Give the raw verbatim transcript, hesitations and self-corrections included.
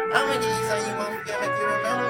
How many years are you want to make you remember?